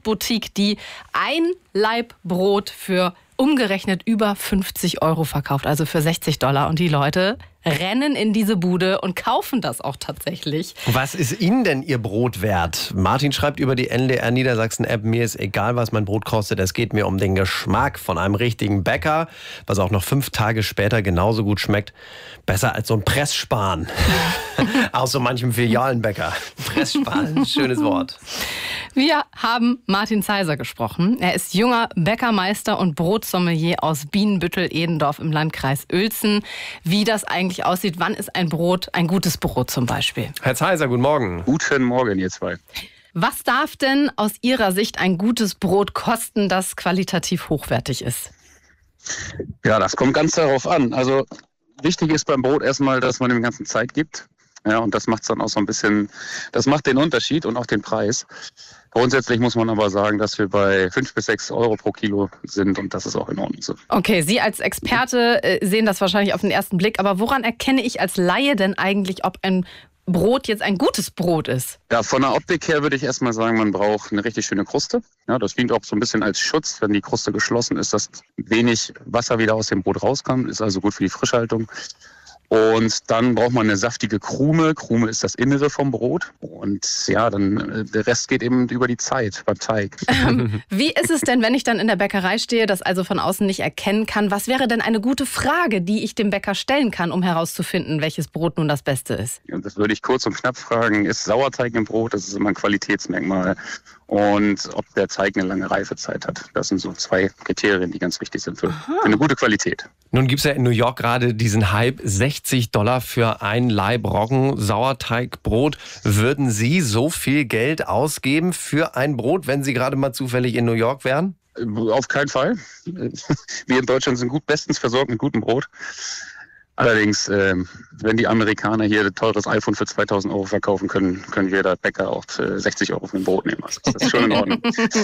Brotboutique, die ein Laib Brot für umgerechnet über 50 € verkauft, also für $60. Und die Leute rennen in diese Bude und kaufen das auch tatsächlich. Was ist Ihnen denn Ihr Brot wert? Martin schreibt über die NDR Niedersachsen-App: Mir ist egal, was mein Brot kostet. Es geht mir um den Geschmack von einem richtigen Bäcker, was auch noch 5 Tage später genauso gut schmeckt. Besser als so ein Pressspan. Aus so manchem Filialenbäcker. Pressspan, schönes Wort. Wir haben Martin Zeiser gesprochen. Er ist junger Bäckermeister und Brotsommelier aus Bienenbüttel-Edendorf im Landkreis Uelzen. Wie das eigentlich aussieht, wann ist ein Brot ein gutes Brot zum Beispiel? Herr Zeiser, guten Morgen. Guten Morgen, ihr zwei. Was darf denn aus Ihrer Sicht ein gutes Brot kosten, das qualitativ hochwertig ist? Ja, das kommt ganz darauf an. Also wichtig ist beim Brot erstmal, dass man dem Ganzen Zeit gibt. Ja, und das macht es dann auch so ein bisschen, das macht den Unterschied und auch den Preis. Grundsätzlich muss man aber sagen, dass wir bei 5 bis 6 € pro Kilo sind und das ist auch in Ordnung so. Okay, Sie als Experte sehen das wahrscheinlich auf den ersten Blick, aber woran erkenne ich als Laie denn eigentlich, ob ein Brot jetzt ein gutes Brot ist? Ja, von der Optik her würde ich erstmal sagen, man braucht eine richtig schöne Kruste. Ja, das dient auch so ein bisschen als Schutz, wenn die Kruste geschlossen ist, dass wenig Wasser wieder aus dem Brot rauskommt, ist also gut für die Frischhaltung. Und dann braucht man eine saftige Krume. Krume ist das Innere vom Brot. Und ja, dann der Rest geht eben über die Zeit beim Teig. Wie ist es denn, wenn ich dann in der Bäckerei stehe, das also von außen nicht erkennen kann? Was wäre denn eine gute Frage, die ich dem Bäcker stellen kann, um herauszufinden, welches Brot nun das Beste ist? Ja, das würde ich kurz und knapp fragen. Ist Sauerteig im Brot? Das ist immer ein Qualitätsmerkmal. Und ob der Teig eine lange Reifezeit hat. Das sind so 2 Kriterien, die ganz wichtig sind für eine gute Qualität. Nun gibt es ja in New York gerade diesen Hype, $60 für ein Laib Roggen-Sauerteigbrot. Würden Sie so viel Geld ausgeben für ein Brot, wenn Sie gerade mal zufällig in New York wären? Auf keinen Fall. Wir in Deutschland sind bestens versorgt mit gutem Brot. Allerdings, wenn die Amerikaner hier ein teures iPhone für 2.000 € verkaufen können, können wir da Bäcker auch 60 € für ein Brot nehmen. Also das ist schon in Ordnung.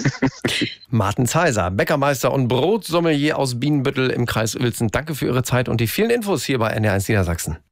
Martin Zeiser, Bäckermeister und Brotsommelier aus Bienenbüttel im Kreis Uelzen. Danke für Ihre Zeit und die vielen Infos hier bei NDR1 Niedersachsen.